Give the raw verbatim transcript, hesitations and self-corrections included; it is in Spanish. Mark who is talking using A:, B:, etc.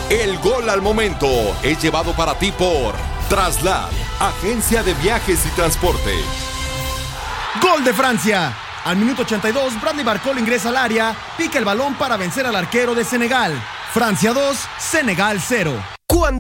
A: El gol al momento es llevado para ti por Traslad, agencia de viajes y transporte.
B: Gol de Francia. Al minuto ochenta y dos, Bradley Barcola ingresa al área, pica el balón para vencer al arquero de Senegal. Francia dos, Senegal cero.